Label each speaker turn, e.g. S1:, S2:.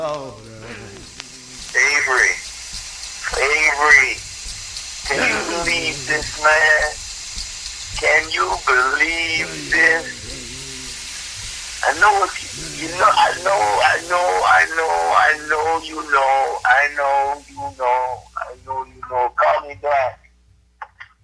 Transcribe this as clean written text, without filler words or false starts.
S1: Avery, Avery, can you believe this, man? Can you believe this? I know if you know, I know, you know, I know you know,